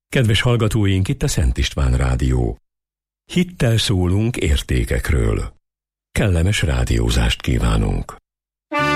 Kedves hallgatóink, itt a Szent István Rádió. Hittel szólunk értékekről. Kellemes rádiózást kívánunk.